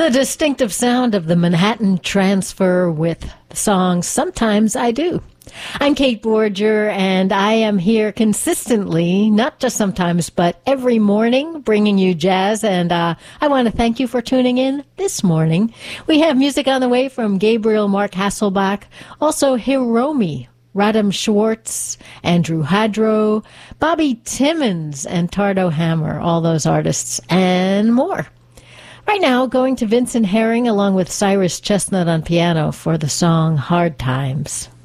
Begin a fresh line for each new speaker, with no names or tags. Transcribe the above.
The distinctive sound of the Manhattan Transfer with the song Sometimes I Do. I'm Kate Borger, and I am here consistently, not just sometimes, but every morning, bringing you jazz, and I want to thank you for tuning in this morning. We have music on the way from Gabriel Mark Hasselbach, also Hiromi, Radham Schwartz, Andrew Hadro, Bobby Timmons, and Tardo Hammer, all those artists, and more. Right now, going to Vincent Herring along with Cyrus Chestnut on piano for the song Hard Times.